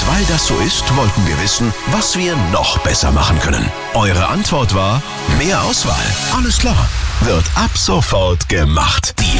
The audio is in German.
Und weil das so ist, wollten wir wissen, was wir noch besser machen können. Eure Antwort war: mehr Auswahl. Alles klar. Wird ab sofort gemacht. Die